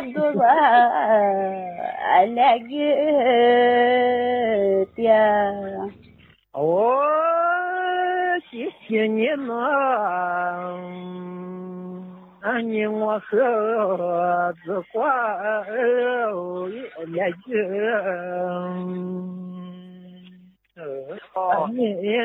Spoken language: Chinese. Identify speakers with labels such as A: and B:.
A: 多少俺那个爹，
B: 我谢谢你们，你我和子挂年纪，你。